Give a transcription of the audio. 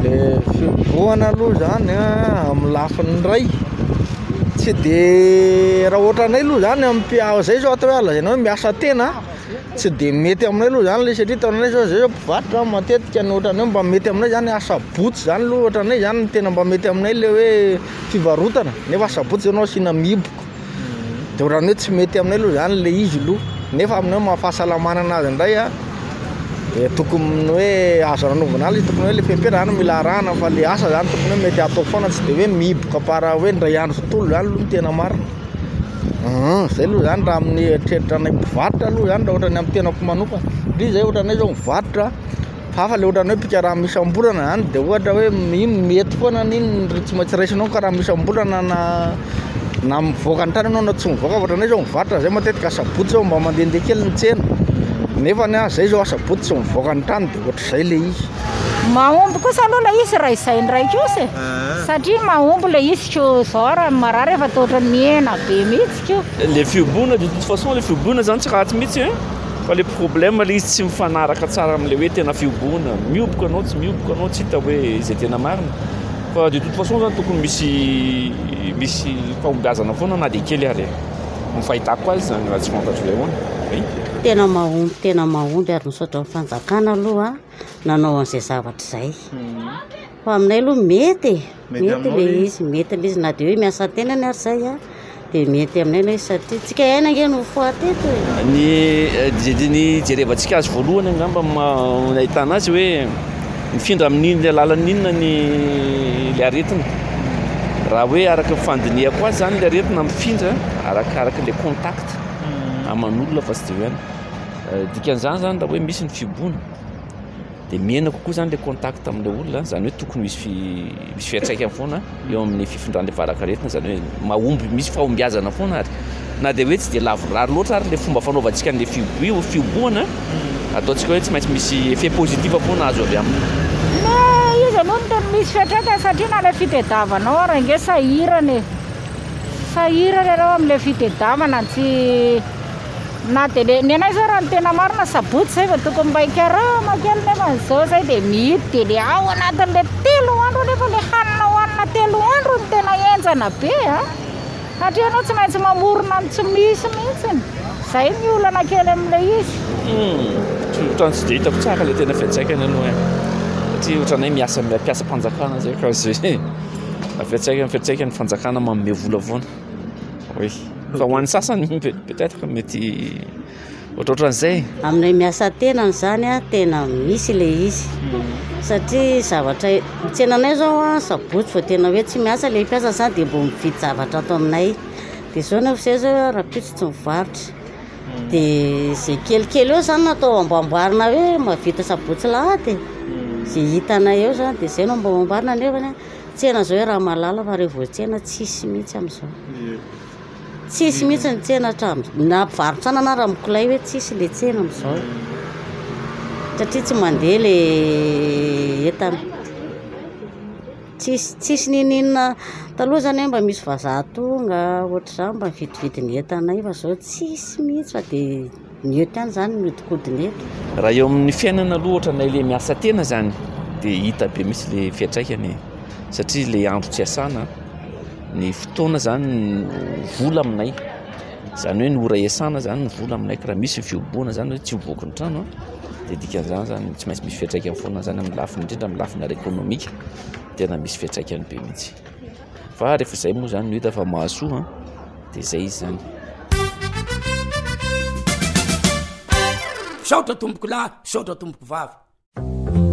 Le fiboana aloha zany amin'ny lafiny ray tsy de raha ohatranay aloha zany ampiao zay zao atao hoe lazaina hoe miasa tena tsy de mety aminay aloha zany le satria taonanay zao zay zao mpivarotra matetika ny ohatran'ny hoe mba mety aminay zany asabotsy zany aloha ohatranay zany tena mba mety aminay le hoe fivarotana nefa asabotsy ianao asina miboka de ohatran'ny hoe tsy mety aminay aloha zany le izy aloha nefa aminay mahafahasalamana anazy indray de tokony hoe azo ranovana azy tokony hoe le fepera zany mila arahana fa le asa zany tokony hoe mety atao foana tsy de hoe miboka para hoe ndray andro tontolo zany aloha ny tena marina zay aloha zany raha amin'ny eritreritra anay mpivarotra aloha zany raha ohatran'ny amin'ny tenako manokana de zay ohatranay zao mivarotra fa le ohatran'ny hoe pika raha misy ambolana zany de ohatra hoe iny mety foana n'iny tsy maintsy raisinao ka raha misy ambolana na mivoaka ny tany anao na tsy mivoaka ohatranay zao mivarotra zay matetika asabotsy zao mba mandehandeha kely ny tsena nefa zay zao asabotsy tsy mivoaka ny tany de ohatr'izay le izy mahomby kosa aloha le izy raha izay ndraiky osy satria mahomby le izy ko zao raha marary efa toatra ny hena be mihitsy ko le fiobona de toute façon le fiobona zany tsy ratsy mihitsy fa le problème le izy tsy mifanaraka tsara am'le hoe tena fiobona mioboka anao tsy mioboka anao tsy hita hoe izay tena marina fa de toute façon zany tokony misy fahombiazana foana na de kely ary ny fahitako azy zany raha tsy fantatro le hoana tena mahomby ary misaotra amin'ny fanjakana aloha nanao an'izay zavatra zay fa aminay aloha mety le izy na de hoe miasa tenany ary zay de mety aminay le izy satria tsika aina nge no foateto ny jerevantsika azy voalohany angamba ahitana azy hoe mifindra amin'iny le alalan'inona le aretina raha hoe araka fandinihako azy zany le aretina mifindra arakaraka le contact aman'olona fa tsy de hoena dikan'izany zany raha hoe misy ny fibona de miena kokoa zany le contact am'le olona zany hoe tokony misy fiantraikany foana eo amin'ny fifindran'le varakaretina zany hoe mahomby misy fahombiazana foana ary na de hoe tsy de lavorary loatra ary le fomba fanaovantsika an'le fiboana ataontsika hoe tsy maintsy misy effet positif foana azo avy aminy izy aloha no tena misy fiantraikany satria na le fitediavanao raha nge sahirana ianao am'le fitediavana tsy na de le ny anay zao raha ny tena marina sabotsy zay fa tokony mba hikarama kely nefa zao zay de mihity de le ao anatin'le 3 andro nefa le hanina hohanina 3 andro ny tena enjana be satria anao tsy maintsy mamorona ny tsy misy mihitsiny zay ny olana kely am'le izy ohatran'ny tsy de hitako tsara le tena fiantsaikany aloha satria ohatranay miasa mpanjakana zay ka zay fiantsaikany fanjakana manome vola foana oui fa ho an'ny sasany peut-être mety ohatran'izay aminay miasa tenany zany tena misy le izy satria zavatra tsenanay zao sabotsy fa tena hoe tsy miasa le mpiasa zany de mbo mividy zavatra ato aminay de zao nefa zay zao raha pitsy tsy mivarotra de zay kelikely eo zany natao amboamboarina hoe mavita sabotsy lahady zay hitanay eo zany de zay no mba amboarina nefa tsena zao hoe raha malala fa rehevo tsena tsisy mihitsy am'izao tsisy mihitsy ny tsena na mpivarotrana na raha mikolay hoe tsisy le tsena am'izao satria tsy mandeha le entana tsisy ninina taloha zany mba misy vazaha tonga ohatr'izany mba mividividy ny entanay fa zao tsisy mihitsy fa de ny eto ihany zany miodikodiny eto raha eo amin'ny fiainana aloha ohatranay le miasa tena zany de hita be misy le fiantraikany satria le andro tsy asana ny fotoana zany vola aminay zany hoe ny ora iasana zany ny vola aminay ka raha misy ny fiobona zany hoe tsy mivoaka ny trano de dikan'izany zany tsy maintsy misy fiantraikany foana zany amin'ny lafiny indrindra amin'ny lafiny ara-ekônomika tena misy fiantraikany be mihitsy fa rehefa zay moa zany no hita fa mahasoa de zay izy zany saotra tomboko lahy saotra tomboko vavy